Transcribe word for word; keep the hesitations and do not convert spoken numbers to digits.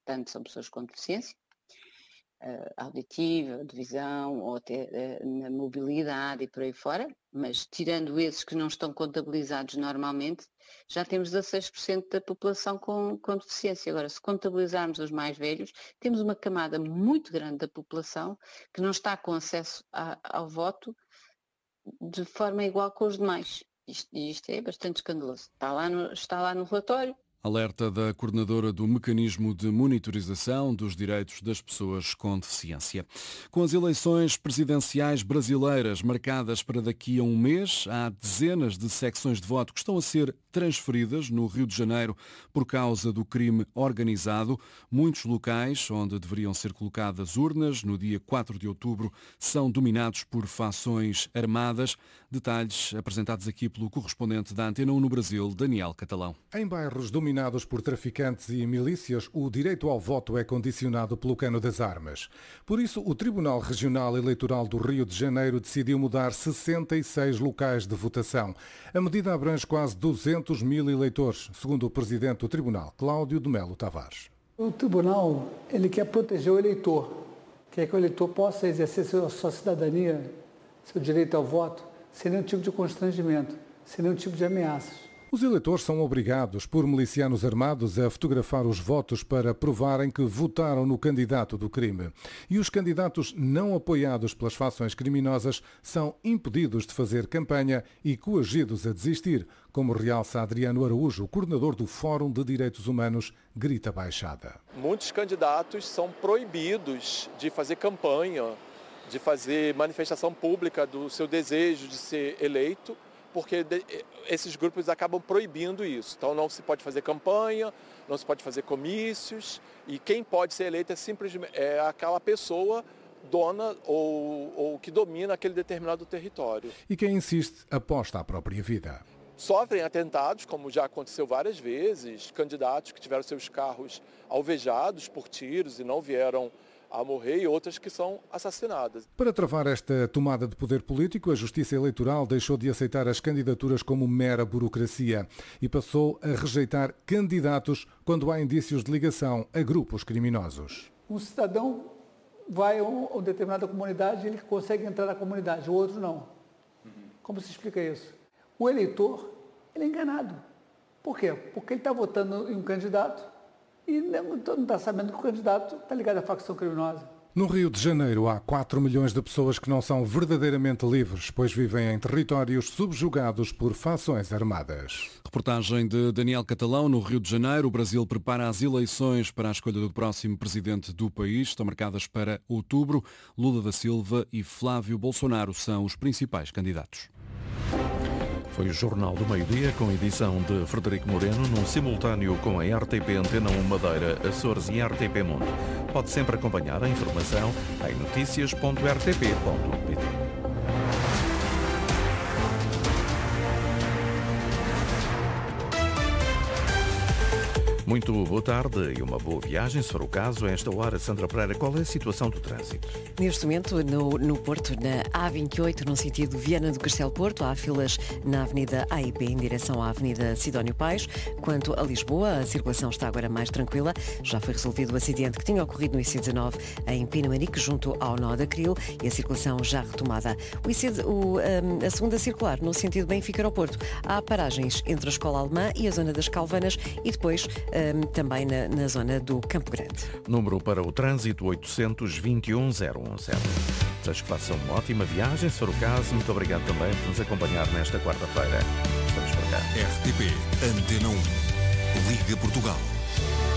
tanto são pessoas com deficiência uh, auditiva, de visão, ou até uh, na mobilidade e por aí fora, mas tirando esses que não estão contabilizados normalmente, já temos dezasseis por cento da população com, com deficiência. Agora, se contabilizarmos os mais velhos, temos uma camada muito grande da população que não está com acesso a, ao voto de forma igual com os demais. Isto, isto é bastante escandaloso. Está lá no, está lá no relatório. Alerta da coordenadora do Mecanismo de Monitorização dos Direitos das Pessoas com Deficiência. Com as eleições presidenciais brasileiras marcadas para daqui a um mês, há dezenas de secções de voto que estão a ser transferidas no Rio de Janeiro por causa do crime organizado. Muitos locais onde deveriam ser colocadas urnas no dia quatro de outubro são dominados por facções armadas. Detalhes apresentados aqui pelo correspondente da Antena um no Brasil, Daniel Catalão. Em bairros dominados Dominados por traficantes e milícias, o direito ao voto é condicionado pelo cano das armas. Por isso, o Tribunal Regional Eleitoral do Rio de Janeiro decidiu mudar sessenta e seis locais de votação. A medida abrange quase duzentos mil eleitores, segundo o presidente do Tribunal, Cláudio de Melo Tavares. O Tribunal ele quer proteger o eleitor, quer que o eleitor possa exercer sua, sua cidadania, seu direito ao voto, sem nenhum tipo de constrangimento, sem nenhum tipo de ameaças. Os eleitores são obrigados por milicianos armados a fotografar os votos para provarem que votaram no candidato do crime. E os candidatos não apoiados pelas facções criminosas são impedidos de fazer campanha e coagidos a desistir, como realça Adriano Araújo, coordenador do Fórum de Direitos Humanos Grita Baixada. Muitos candidatos são proibidos de fazer campanha, de fazer manifestação pública do seu desejo de ser eleito, porque esses grupos acabam proibindo isso. Então não se pode fazer campanha, não se pode fazer comícios, e quem pode ser eleito é simplesmente é aquela pessoa dona ou, ou que domina aquele determinado território. E quem insiste aposta à própria vida. Sofrem atentados, como já aconteceu várias vezes, candidatos que tiveram seus carros alvejados por tiros e não vieram a morrer, e outras que são assassinadas. Para travar esta tomada de poder político, a Justiça Eleitoral deixou de aceitar as candidaturas como mera burocracia e passou a rejeitar candidatos quando há indícios de ligação a grupos criminosos. Um cidadão vai a uma determinada comunidade e ele consegue entrar na comunidade, o outro não. Como se explica isso? O eleitor ele é enganado. Por quê? Porque ele está votando em um candidato e não está sabendo que o candidato está ligado à facção criminosa. No Rio de Janeiro há quatro milhões de pessoas que não são verdadeiramente livres, pois vivem em territórios subjugados por facções armadas. Reportagem de Daniel Catalão. No Rio de Janeiro, o Brasil prepara as eleições para a escolha do próximo presidente do país. Estão marcadas para outubro. Lula da Silva e Flávio Bolsonaro são os principais candidatos. Foi o Jornal do Meio-Dia, com edição de Frederico Moreno, num simultâneo com a R T P Antena um Madeira, Açores e R T P Mundo. Pode sempre acompanhar a informação em noticias ponto r t p ponto p t. Muito boa tarde e uma boa viagem, se for o caso. A esta hora, Sandra Pereira, qual é a situação do trânsito? Neste momento, no, no Porto, na A vinte e oito, no sentido Viana do Castelo Porto, há filas na Avenida A I P em direção à Avenida Sidónio Pais. Quanto a Lisboa, a circulação está agora mais tranquila. Já foi resolvido o acidente que tinha ocorrido no I C dezanove em Pinamanique, junto ao nó da Cril, e a circulação já retomada. O I C, o, um, a segunda circular, no sentido Benfica ao Porto, há paragens entre a Escola Alemã e a zona das Calvanas e depois um, também na, na zona do Campo Grande. Número para o trânsito oitocentos e vinte e um zero onze. Desejo que façam uma ótima viagem, se for o caso. Muito obrigado também por nos acompanhar nesta quarta-feira. Estamos por cá. R T P Antena um. Liga Portugal.